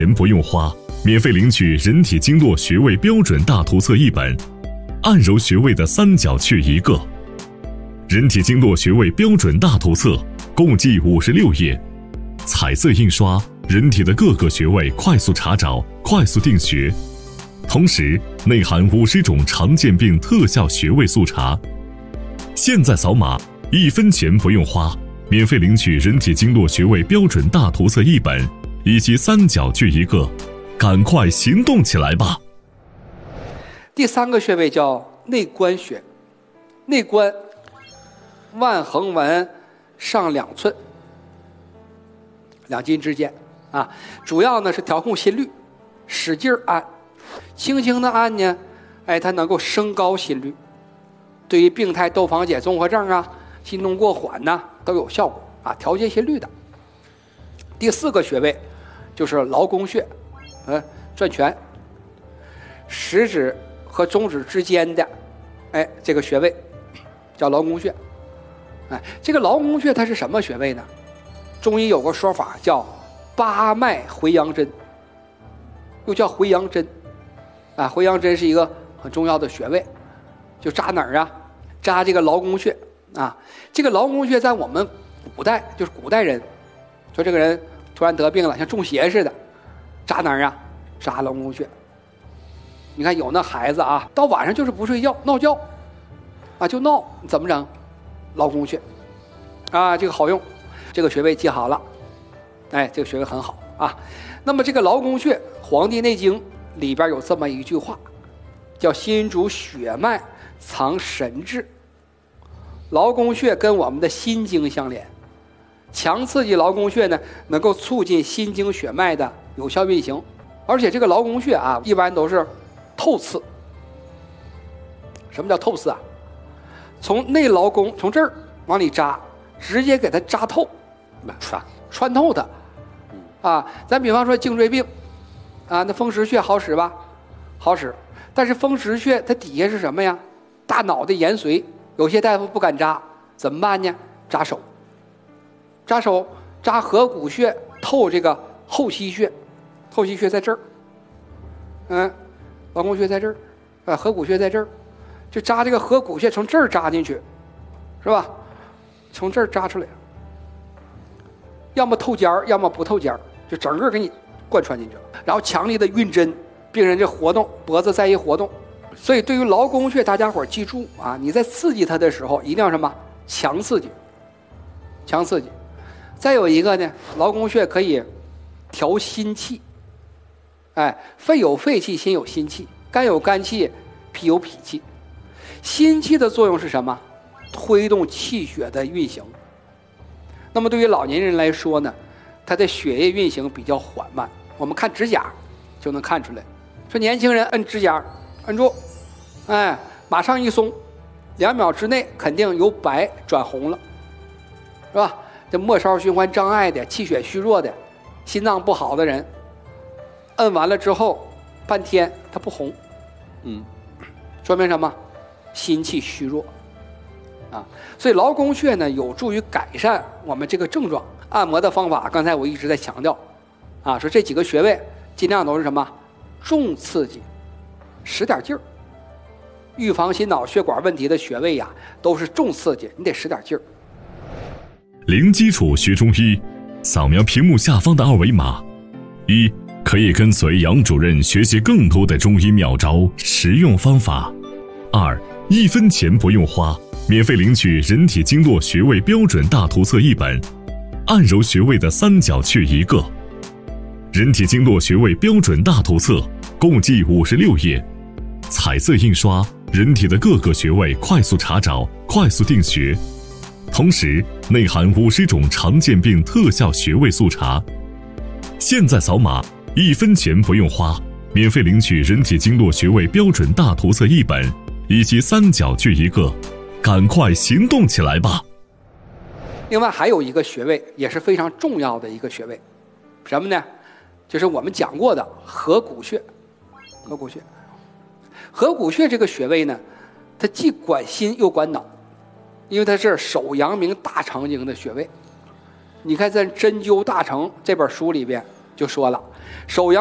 钱不用花，免费领取人体经络穴位标准大图册1本，按揉穴位的3角穴1个。人体经络穴位标准大图册共计56页，彩色印刷，人体的各个穴位快速查找，快速定穴。同时内含50种常见病特效穴位速查。现在扫码，1分钱不用花，免费领取人体经络穴位标准大图册1本，以及3角穴1个，赶快行动起来吧！ 第3个穴位叫内关穴，内关腕横纹上2寸，2筋之间啊，主要呢是调控心率，使劲按，轻轻的按呢，它能够升高心率，对于病态窦房结综合症啊、心动过缓呐都有效果啊，调节心率的。第4个穴位就是劳宫穴，转拳，食指和中指之间的，这个穴位叫劳宫穴。这个劳宫穴它是什么穴位呢？中医有个说法叫八脉回阳针，又叫回阳针。回阳针是一个很重要的穴位，就扎哪儿啊？扎这个劳宫穴啊。这个劳宫穴在我们古代，就是古代人说这个人突然得病了，像中邪似的，扎哪儿啊？扎劳宫穴。你看有那孩子啊，到晚上就是不睡觉，闹觉啊，就闹，怎么整？劳宫穴啊，这个好用，这个穴位记好了，这个穴位很好啊。那么这个劳宫穴，《黄帝内经》里边有这么一句话，叫心主血脉，藏神志。劳宫穴跟我们的心经相连，强刺激劳宫穴呢，能够促进心经血脉的有效运行。而且这个劳宫穴啊，一般都是透刺。什么叫透刺啊？从内劳宫，从这儿往里扎，直接给它扎透，穿透它啊。咱比方说颈椎病啊，那风池穴好使吧？好使，但是风池穴它底下是什么呀？大脑的延髓，有些大夫不敢扎，怎么办呢？扎手，扎合谷穴，透这个后溪穴，后溪穴在这儿，劳宫穴在这儿，合谷穴在这儿。就扎这个合谷穴，从这儿扎进去，是吧？从这儿扎出来，要么透尖儿，要么不透尖儿，就整个给你贯穿进去了。然后强力的运针，病人这活动脖子再一活动。所以对于劳宫穴，大家伙记住啊，你在刺激它的时候，一定要什么？强刺激，强刺激。再有一个呢，劳宫穴可以调心气，肺有肺气，心有心气，肝有肝气，脾有脾气。心气的作用是什么？推动气血的运行。那么对于老年人来说呢，他的血液运行比较缓慢，我们看指甲就能看出来。说年轻人摁指甲，摁住，马上一松，2秒之内肯定由白转红了，是吧？这末梢循环障碍的、气血虚弱的、心脏不好的人，摁完了之后半天他不红，说明什么？心气虚弱啊。所以劳宫穴呢，有助于改善我们这个症状。按摩的方法，刚才我一直在强调啊，说这几个穴位尽量都是什么？重刺激，使点劲儿。预防心脑血管问题的穴位呀，都是重刺激，你得使点劲儿。 零基础学中医，扫描屏幕下方的2维码，1可以跟随杨主任学习更多的中医妙招、实用方法；2 1分钱不用花，免费领取人体经络穴位标准大图册1本，按揉穴位的3角穴1个。人体经络穴位标准大图册共计56页，彩色印刷，人体的各个穴位快速查找，快速定穴。同时内含50种常见病特效穴位速查。现在扫码，1分钱不用花，免费领取人体经络穴位标准大图册1本，以及3角穴1个，赶快行动起来吧！ 另外还有一个穴位也是非常重要的一个穴位，什么呢？就是我们讲过的合谷穴。合谷穴这个穴位呢，它既管心又管脑，因为它是手阳明大肠经的穴位。你看在《针灸大成》这本书里边就说了， 手阳